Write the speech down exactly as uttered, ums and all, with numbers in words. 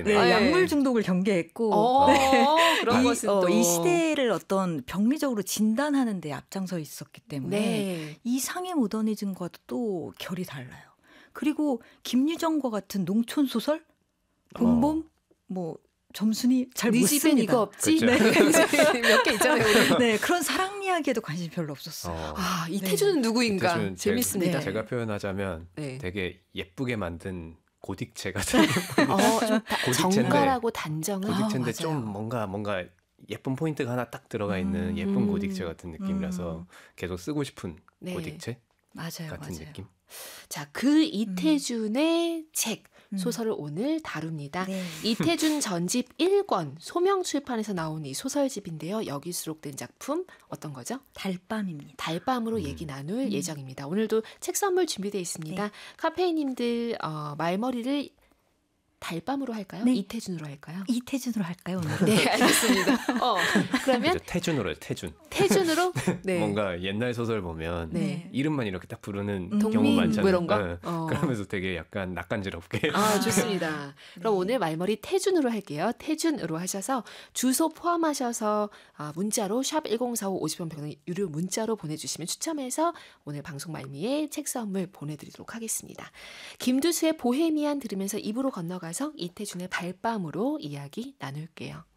네, 네. 약물 중독을 경계했고 어, 네. 그런 이, 것은 어, 또. 이 시대를 어떤 병리적으로 진단하는 데 앞장서 있었기 때문에 네. 이 상해 모더니즘과도 또 결이 달라요. 그리고 김유정과 같은 농촌 소설, 봄봄, 어. 뭐 점순이 잘 네 못 집엔 씁니다. 이거 없지? 그렇죠. 네. 몇 개 있잖아요. 우리. 네, 그런 사랑 이야기에도 관심이 별로 없었어요. 어. 아, 이태준은 누구인가? 이태준 재밌습니다. 네. 제가 표현하자면 네. 되게 예쁘게 만든 고딕체 같은 어, 좀 다- 고딕체인데 정갈하고 단정한. 고딕체인데 아, 좀 맞아요. 뭔가 뭔가 예쁜 포인트가 하나 딱 들어가 있는 음. 예쁜 고딕체 같은 느낌이라서 음. 계속 쓰고 싶은 네. 고딕체 맞아요, 같은 맞아요. 느낌. 자, 그 이태준의 책 음. 소설을 오늘 다룹니다. 네. 이태준 전집 일 권 소명출판에서 나온 이 소설집인데요. 여기 수록된 작품 어떤 거죠? 달밤입니다. 달밤으로 음. 얘기 나눌 음. 예정입니다. 오늘도 책 선물 준비되어 있습니다. 네. 카페인님들 어, 말머리를 달밤으로 할까요? 네. 이태준으로 할까요? 이태준으로 할까요, 오늘? 네, 알겠습니다. 어, 그러면 그죠, 태준으로 해요, 태준. 태준으로 네. 뭔가 옛날 소설 보면 네. 이름만 이렇게 딱 부르는 음. 경우 동민 많잖아요. 뭐 이런 거? 네. 어. 그러면서 되게 약간 낚간지럽게. 아, 좋습니다. 그럼 네. 오늘 말머리 태준으로 할게요. 태준으로 하셔서 주소 포함하셔서 아, 문자로 샵 일공사오 오십 원 병원 유료 문자로 보내주시면 추첨해서 오늘 방송 말미에 책 선물 보내드리도록 하겠습니다. 김두수의 보헤미안 들으면서 입으로 건너가서 이태준의 발밤으로 이야기 나눌게요.